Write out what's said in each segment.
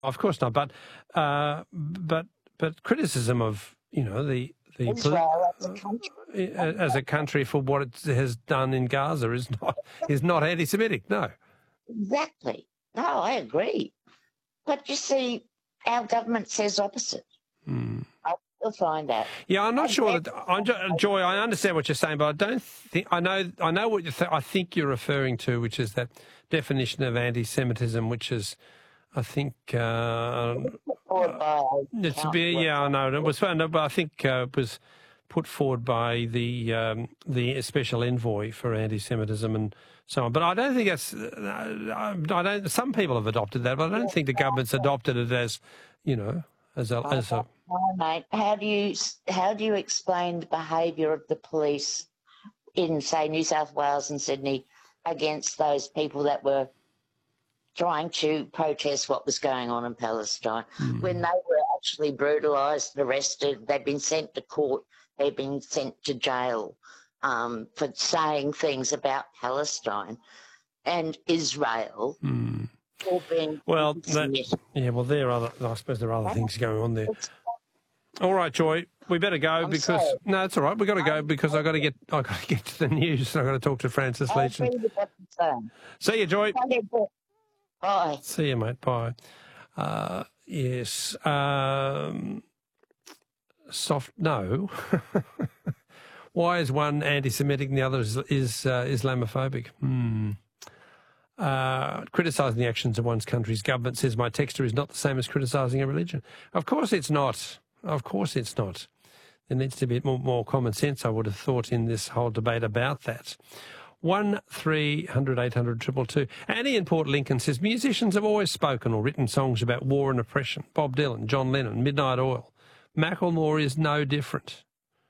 Of course not. But criticism of the Israel as a country. As a country for what it has done in Gaza is not anti-Semitic. No. Exactly. No, I agree. But you see, our government says opposite. We'll find out. Yeah, I'm not sure that Joy. I understand what you're saying, but I don't think I know what I think you're referring to, which is that definition of anti-Semitism, which is, I think, I know it was found, but I think it was put forward by the special envoy for anti-Semitism and so on. But I don't think that's. I don't. Some people have adopted that, but I don't think the government's adopted it as as a. No, mate. How do you explain the behaviour of the police in, say, New South Wales and Sydney against those people that were trying to protest what was going on in Palestine when they were actually brutalised, arrested, they've been sent to court, they've been sent to jail for saying things about Palestine and Israel. Well, I suppose there are other things going on there. All right, Joy, we better go because no, it's all right. We got to go because I got to get to the news. I got to talk to Francis Leach. See you, Joy. Bye. See you, mate. Bye. Yes. Soft. No. Why is one anti-Semitic and the other is Islamophobic? Criticising the actions of one's country's government, says my texter, is not the same as criticising a religion. Of course it's not. Of course it's not. There needs to be more common sense, I would have thought, in this whole debate about that. 1300 800 222. Annie in Port Lincoln says musicians have always spoken or written songs about war and oppression. Bob Dylan, John Lennon, Midnight Oil. Macklemore is no different.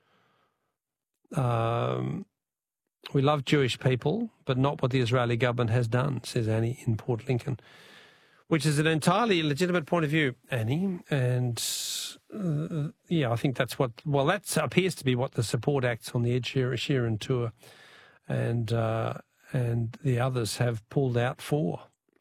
We love Jewish people, but not what the Israeli government has done, says Annie in Port Lincoln, which is an entirely legitimate point of view, Annie. And, I think that's that appears to be what the support acts on the Ed Sheeran tour and the others have pulled out for.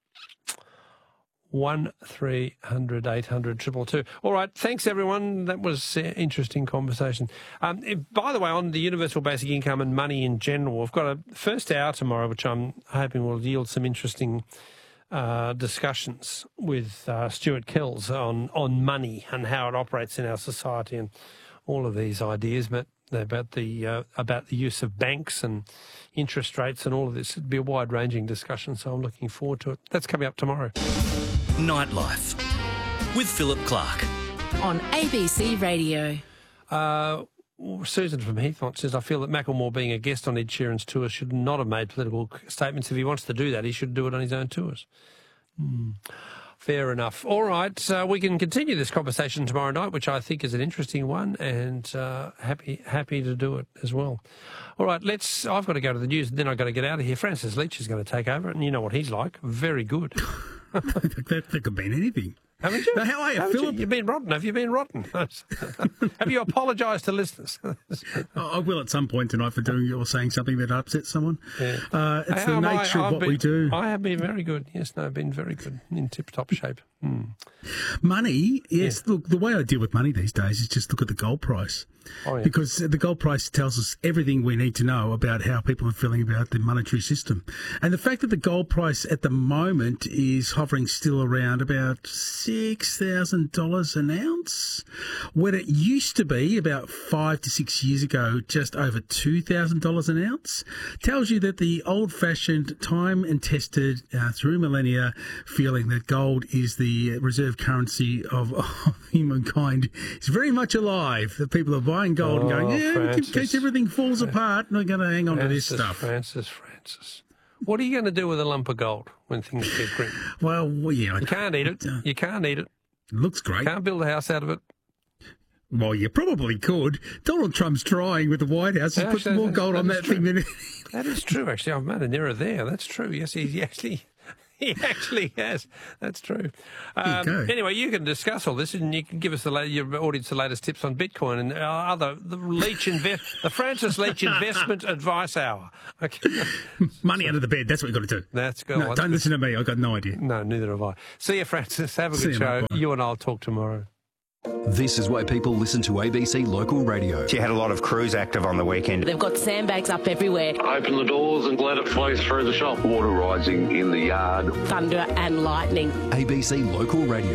1300 800 222. All right, thanks everyone. That was an interesting conversation. By the way, on the universal basic income and money in general, we've got a first hour tomorrow, which I'm hoping will yield some interesting discussions with Stuart Kells on money and how it operates in our society and all of these ideas, but about the use of banks and interest rates and all of this. It'd be a wide-ranging discussion, so I'm looking forward to it. That's coming up tomorrow. Nightlife with Philip Clark on ABC Radio. Susan from Heathmont says, I feel that Macklemore being a guest on Ed Sheeran's tour should not have made political statements. If he wants to do that, he should do it on his own tours. Fair enough. All right, we can continue this conversation tomorrow night, which I think is an interesting one, and happy to do it as well. All right, I've got to go to the news, and then I've got to get out of here. Francis Leach is going to take over, and you know what he's like. Very good. That could have been anything. Haven't you? How are you, Philip? You've been rotten. Have you been rotten? Have you apologised to listeners? I will at some point tonight for doing or saying something that upsets someone. Yeah. It's the nature of what we do. I have been very good. Yes, no, I've been very good, in tip-top shape. Money, yes. Yeah. Look, the way I deal with money these days is just look at the gold price. Oh, yeah. Because the gold price tells us everything we need to know about how people are feeling about the monetary system. And the fact that the gold price at the moment is hovering still around about $6,000 an ounce, when it used to be about 5 to 6 years ago just over $2,000 an ounce, tells you that the old-fashioned, time and tested through millennia feeling that gold is the reserve currency of humankind is very much alive. The people are buying gold and going, in case everything falls apart, we're going to hang on to this stuff. Francis. What are you going to do with a lump of gold when things get grim? Well, yeah. You can't eat it. You can't eat it. It looks great. Can't build a house out of it. Well, you probably could. Donald Trump's trying with the White House. He's put more gold on that thing than... That is true, actually. I've made an error there. That's true. Yes, he He actually has. That's true. There you go. Anyway, you can discuss all this, and you can give us your audience the latest tips on Bitcoin and the Francis Leach Investment Advice Hour. Okay. Money under the bed. That's what you've got to do. That's good. No, don't listen to me. I've got no idea. No, neither have I. See you, Francis. Have a good show. Mate. You and I'll talk tomorrow. This is why people listen to ABC Local Radio. She had a lot of crews active on the weekend. They've got sandbags up everywhere. Open the doors and let it flow through the shop. Water rising in the yard. Thunder and lightning. ABC Local Radio.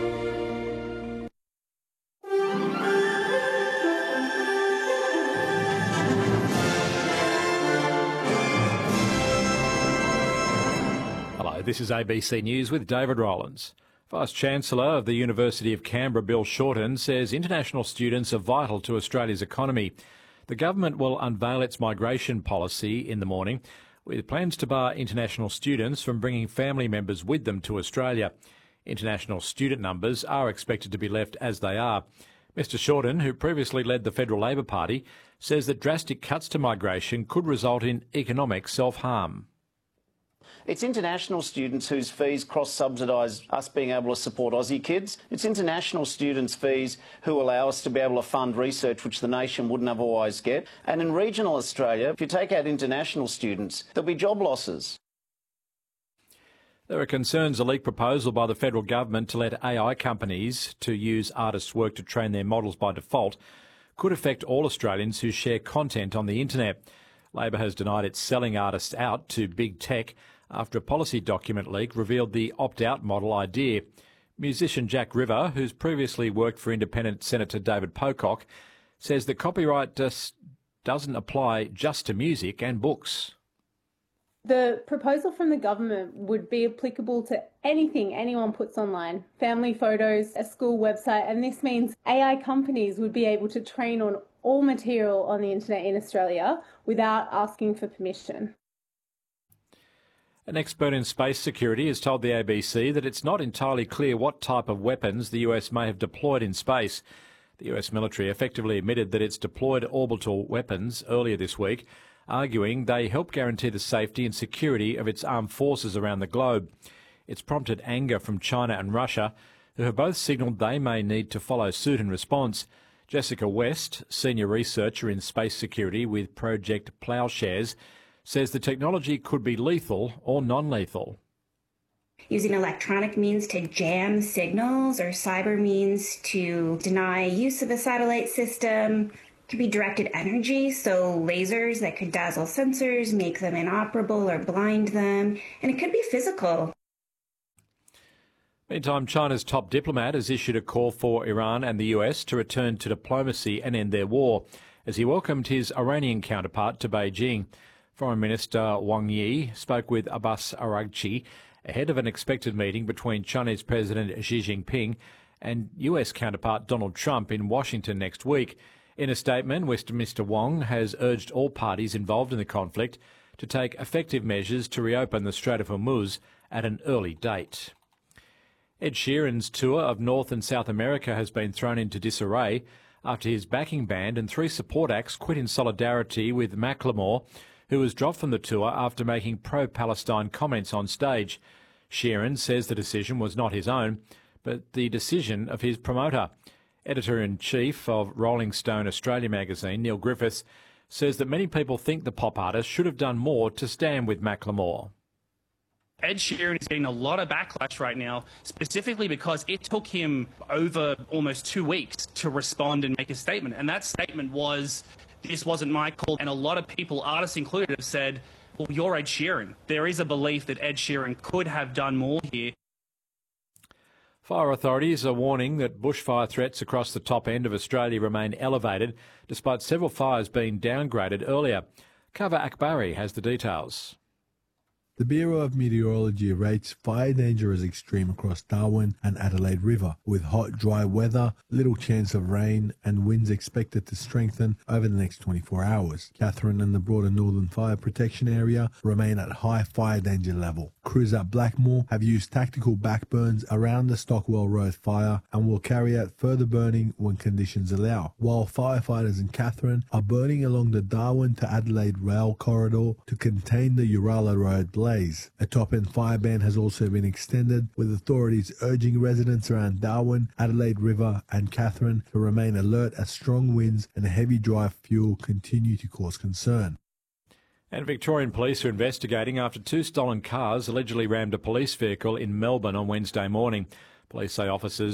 Hello, this is ABC News with David Rowlands. Vice-Chancellor of the University of Canberra, Bill Shorten, says international students are vital to Australia's economy. The government will unveil its migration policy in the morning, with plans to bar international students from bringing family members with them to Australia. International student numbers are expected to be left as they are. Mr Shorten, who previously led the Federal Labor Party, says that drastic cuts to migration could result in economic self-harm. It's international students whose fees cross-subsidise us being able to support Aussie kids. It's international students' fees who allow us to be able to fund research which the nation wouldn't otherwise get. And in regional Australia, if you take out international students, there'll be job losses. There are concerns a leaked proposal by the federal government to let AI companies to use artists' work to train their models by default could affect all Australians who share content on the internet. Labor has denied it's selling artists out to big tech after a policy document leak revealed the opt-out model idea. Musician Jack River, who's previously worked for Independent Senator David Pocock, says that copyright doesn't apply just to music and books. The proposal from the government would be applicable to anything anyone puts online, family photos, a school website, and this means AI companies would be able to train on all material on the internet in Australia without asking for permission. An expert in space security has told the ABC that it's not entirely clear what type of weapons the US may have deployed in space. The US military effectively admitted that it's deployed orbital weapons earlier this week, arguing they help guarantee the safety and security of its armed forces around the globe. It's prompted anger from China and Russia, who have both signalled they may need to follow suit in response. Jessica West, senior researcher in space security with Project Ploughshares, says the technology could be lethal or non-lethal. Using electronic means to jam signals or cyber means to deny use of a satellite system. It could be directed energy, so lasers that could dazzle sensors, make them inoperable or blind them, and it could be physical. Meantime, China's top diplomat has issued a call for Iran and the US to return to diplomacy and end their war, as he welcomed his Iranian counterpart to Beijing. Foreign Minister Wang Yi spoke with Abbas Araghchi ahead of an expected meeting between Chinese President Xi Jinping and US counterpart Donald Trump in Washington next week. In a statement, Mr Wang has urged all parties involved in the conflict to take effective measures to reopen the Strait of Hormuz at an early date. Ed Sheeran's tour of North and South America has been thrown into disarray after his backing band and 3 support acts quit in solidarity with Macklemore, who was dropped from the tour after making pro-Palestine comments on stage. Sheeran says the decision was not his own, but the decision of his promoter. Editor-in-Chief of Rolling Stone Australia magazine, Neil Griffiths, says that many people think the pop artist should have done more to stand with Macklemore. Ed Sheeran is getting a lot of backlash right now, specifically because it took him over almost 2 weeks to respond and make a statement. And that statement was, "This wasn't my call." And a lot of people, artists included, have said, well, you're Ed Sheeran. There is a belief that Ed Sheeran could have done more here. Fire authorities are warning that bushfire threats across the top end of Australia remain elevated, despite several fires being downgraded earlier. Kava Akbari has the details. The Bureau of Meteorology rates fire danger as extreme across Darwin and Adelaide River, with hot, dry weather, little chance of rain, and winds expected to strengthen over the next 24 hours. Katherine and the broader Northern Fire Protection Area remain at high fire danger level. Crews at Blackmore have used tactical backburns around the Stockwell Road fire and will carry out further burning when conditions allow, while firefighters in Katherine are burning along the Darwin to Adelaide rail corridor to contain the Uralla Road blaze. blaze. A top-end fire ban has also been extended, with authorities urging residents around Darwin, Adelaide River and Katherine to remain alert as strong winds and heavy dry fuel continue to cause concern. And Victorian police are investigating after 2 stolen cars allegedly rammed a police vehicle in Melbourne on Wednesday morning. Police say officers